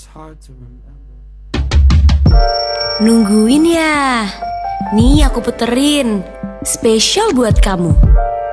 Nungguin ya? Nih aku puterin, spesial buat kamu.